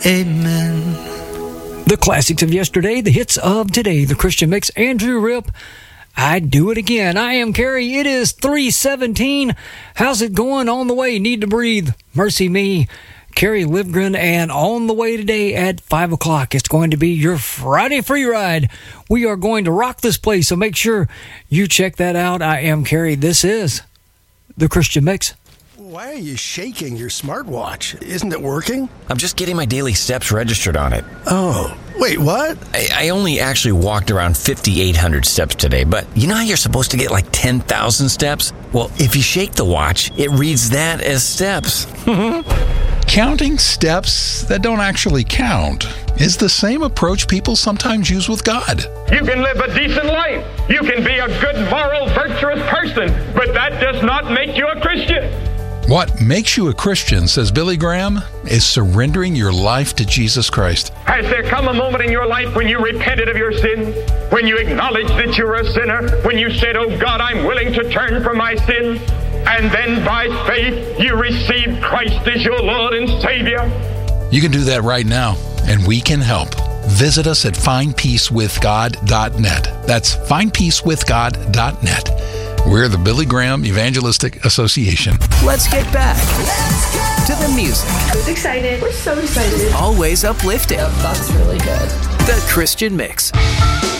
Amen. The classics of yesterday, the hits of today, the Christian Mix, Andrew Ripp, I'd Do It Again. I am Carrie. It is 3:17. How's it going? On the way, Need to Breathe, Mercy Me, Carrie Livgren, and on the way today at 5 o'clock, it's going to be your Friday free ride. We are going to rock this place, so make sure you check that out. I am Carrie. This is the Christian Mix. Why are you shaking your smartwatch? Isn't it working? I'm just getting my daily steps registered on it. Oh, wait, what? I only actually walked around 5,800 steps today, but you know how you're supposed to get like 10,000 steps? Well, if you shake the watch, it reads that as steps. Counting steps that don't actually count is the same approach people sometimes use with God. You can live a decent life. You can be a good, moral, virtuous person, but that does not make you a Christian. What makes you a Christian, says Billy Graham, is surrendering your life to Jesus Christ. Has there come a moment in your life when you repented of your sin? When you acknowledged that you were a sinner? When you said, "Oh God, I'm willing to turn from my sin"? And then by faith, you received Christ as your Lord and Savior? You can do that right now, and we can help. Visit us at findpeacewithgod.net. That's findpeacewithgod.net. We're the Billy Graham Evangelistic Association. Let's get back to the music. Who's excited? We're so excited. Always uplifting. Yep, that's really good. The Christian Mix.